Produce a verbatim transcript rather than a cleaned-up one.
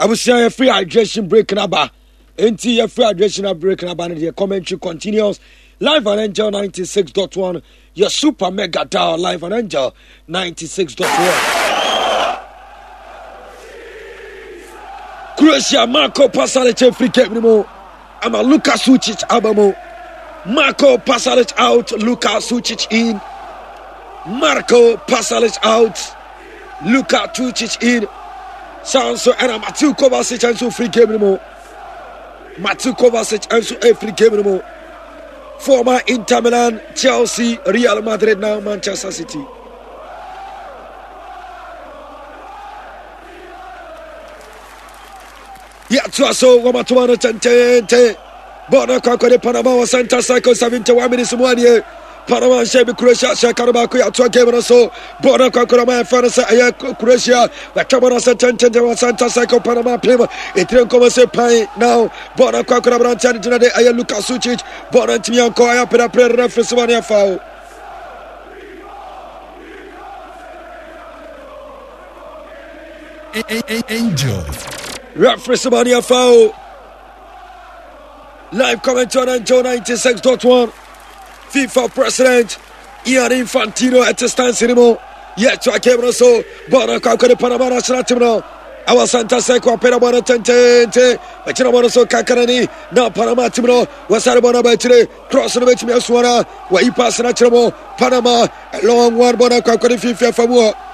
was saying free hydration break number. N T free hydration break number. The commentary continues live on Angel ninety-six point one. Your super mega tower live on Angel ninety-six point one. Croatia Marco Pasalic free kick anymore. I'm a Luka Sucic Abamo. Marco Pasalic out. Luka Sucic in. Marco Pasalic out. Luka Sucic in. Sanso and Matthew Kovacic and so free game anymore. Matthew Kovacic and so a free game anymore. Former Inter Milan, Chelsea, Real Madrid, now Manchester City. Yeah, so one two one ten ten. Bona Kakore Panama was Santa Cycle seventy-one minutes one year. Panama and Shabby Croatia, Shakarabaku, at two game or so. Bona Kakurama and Fanasa, Croatia, the Camara ten ten Santa Cycle Panama Plema. It didn't come as a pie now. Bona Kakura Tanjana, Aya Luka Sucic, Bona Timianko, I up in a prayer reference one year foul. Angel. Reference one year foul. Live commentary on Joe ninety-six point one. FIFA President Ian Infantino at the stance anymore. Yet to a camera so Bonaka the Panama National Team now. Our Santa Seco Panama ten ten ten. But you know so Kakarani now Panama Team was out about today. Crossing the way to Miaswana where he passed National Panama a long one Bonaka the FIFA for more.